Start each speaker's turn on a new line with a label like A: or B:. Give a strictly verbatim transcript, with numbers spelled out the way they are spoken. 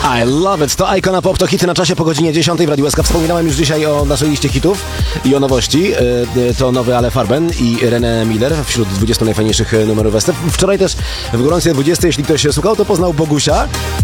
A: I love it. To Icona Pop, to hity na czasie po godzinie dziesiątej w Radiu S K. Wspominałem już dzisiaj o naszej liście hitów i o nowości. To nowy Ale Farben i René Miller wśród dwudziestu najfajniejszych numerów Western. Wczoraj też w gorącej dwudziestej, jeśli ktoś słuchał, to poznał Bogusia.